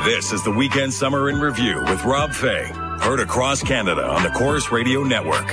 This is the Weekend Summer in Review with Rob Fay. Heard across Canada on the Corus Radio Network.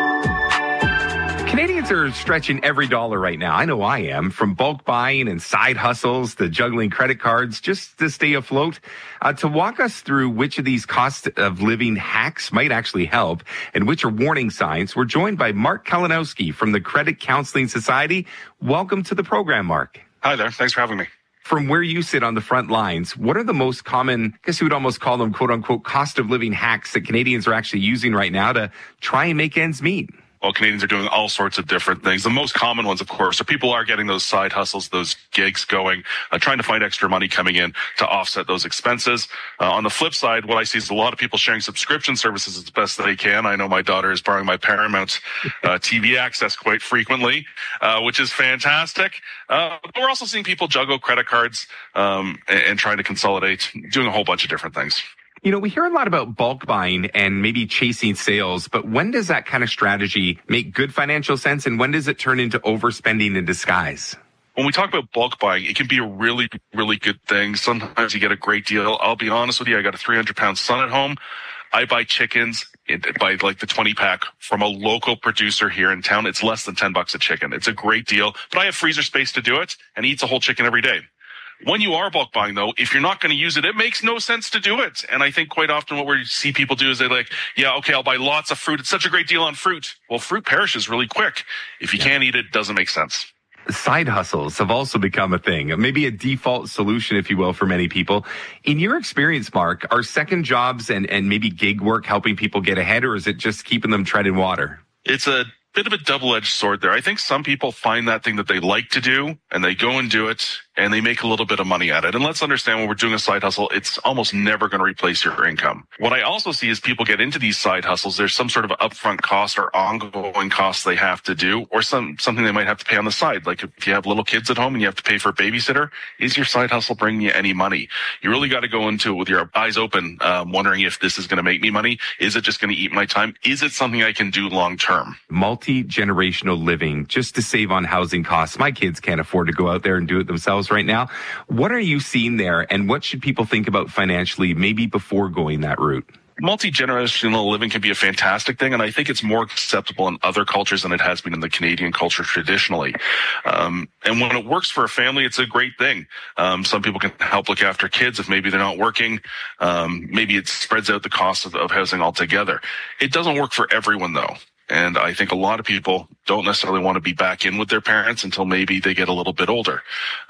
Canadians are stretching every dollar right now. I know I am. From bulk buying and side hustles to juggling credit cards just to stay afloat. To walk us through which of these cost of living hacks might actually help and which are warning signs, we're joined by Mark Kalinowski from the Credit Counseling Society. Welcome to the program, Mark. Hi there. Thanks for having me. From where you sit on the front lines, what are the most common, I guess you would almost call them, quote unquote, cost of living hacks that Canadians are actually using right now to try and make ends meet? Well, Canadians are doing all sorts of different things. The most common ones, of course, are people are getting those side hustles, those gigs going, trying to find extra money coming in to offset those expenses. On the flip side, what I see is a lot of people sharing subscription services as best they can. I know my daughter is borrowing my Paramount TV access quite frequently, which is fantastic. But we're also seeing people juggle credit cards and trying to consolidate, doing a whole bunch of different things. You know, we hear a lot about bulk buying and maybe chasing sales, but when does that kind of strategy make good financial sense and when does it turn into overspending in disguise? When we talk about bulk buying, it can be a really, really good thing. Sometimes you get a great deal. I'll be honest with you, I got a 300-pound son at home. I buy chickens by like the 20 pack from a local producer here in town. It's less than $10 a chicken. It's a great deal, but I have freezer space to do it and he eats a whole chicken every day. When you are bulk buying, though, if you're not going to use it, it makes no sense to do it. And I think quite often what we see people do is they're like, yeah, okay, I'll buy lots of fruit. It's such a great deal on fruit. Well, fruit perishes really quick. If you can't eat it, it doesn't make sense. Side hustles have also become a thing, maybe a default solution, if you will, for many people. In your experience, Mark, are second jobs and maybe gig work helping people get ahead, or is it just keeping them treading water? It's a bit of a double-edged sword there. I think some people find that thing that they like to do and they go and do it and they make a little bit of money at it. And let's understand when we're doing a side hustle, it's almost never going to replace your income. What I also see is people get into these side hustles. There's some sort of upfront cost or ongoing costs they have to do or something they might have to pay on the side. Like if you have little kids at home and you have to pay for a babysitter, is your side hustle bringing you any money? You really got to go into it with your eyes open, wondering if this is going to make me money. Is it just going to eat my time? Is it something I can do long term? Multi-generational living just to save on housing costs. My kids can't afford to go out there and do it themselves right now. What are you seeing there and what should people think about financially maybe before going that route? Multi-generational living can be a fantastic thing, and I think it's more acceptable in other cultures than it has been in the Canadian culture traditionally. And when it works for a family, it's a great thing. Some people can help look after kids if maybe they're not working. Maybe it spreads out the cost of housing altogether. It doesn't work for everyone, though. And I think a lot of people don't necessarily want to be back in with their parents until maybe they get a little bit older.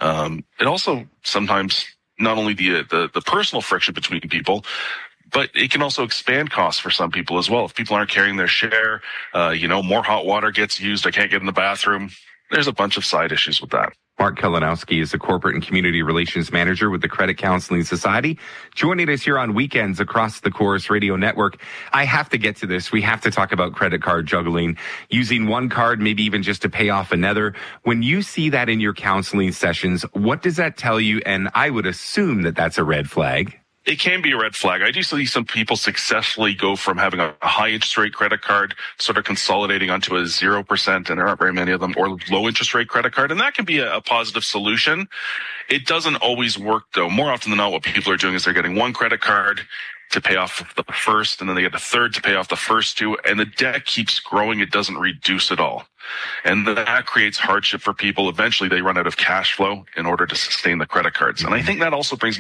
It also sometimes not only the personal friction between people, but it can also expand costs for some people as well. If people aren't carrying their share, more hot water gets used. I can't get in the bathroom. There's a bunch of side issues with that. Mark Kalinowski is the Corporate and Community Relations Manager with the Credit Counseling Society, joining us here on weekends across the Corus Radio Network. I have to get to this. We have to talk about credit card juggling, using one card, maybe even just to pay off another. When you see that in your counseling sessions, what does that tell you? And I would assume that that's a red flag. It can be a red flag. I do see some people successfully go from having a high interest rate credit card, sort of consolidating onto a 0%, and there aren't very many of them, or low interest rate credit card. And that can be a positive solution. It doesn't always work, though. More often than not, what people are doing is they're getting one credit card to pay off the first, and then they get the third to pay off the first two, and the debt keeps growing. It doesn't reduce at all. And that creates hardship for people. Eventually, they run out of cash flow in order to sustain the credit cards. And I think that also brings